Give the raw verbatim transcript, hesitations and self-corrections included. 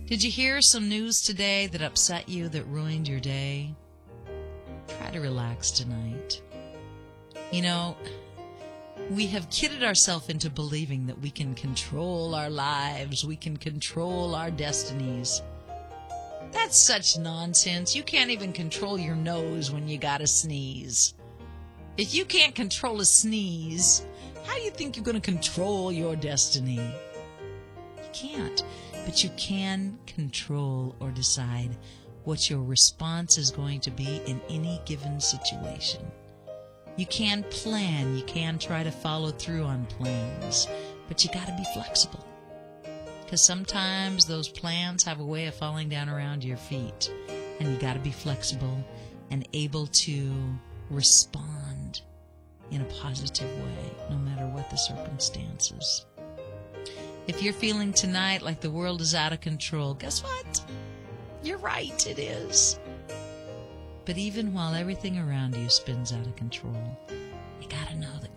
Did you hear some news today that upset you, that ruined your day? Try to relax tonight. You know, we have kidded ourselves into believing that we can control our lives, we can control our destinies. That's such nonsense. You can't even control your nose when you gotta sneeze. If you can't control a sneeze, how do you think you're going to control your destiny? You can't. But you can control or decide what your response is going to be in any given situation. You can plan. You can try to follow through on plans. But you got to be flexible. Because sometimes those plans have a way of falling down around your feet. And you got to be flexible and able to respond in a positive way, no matter what the circumstances. If you're feeling tonight like the world is out of control, guess what? You're right, it is. But even while everything around you spins out of control, you gotta know that